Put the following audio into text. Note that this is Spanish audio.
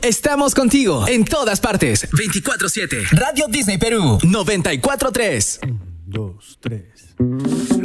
Estamos contigo en todas partes. 24/7. Radio Disney Perú 94.3. 1, 2, 3.